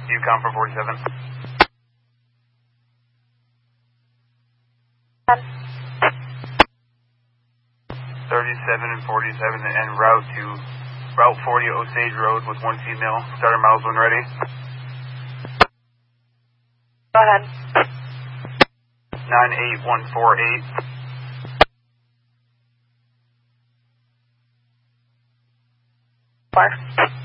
Yukon for 47. 37 and 47 and Route 40 Osage Road with 1 female. Starter miles when ready. Go ahead. 98148. Four.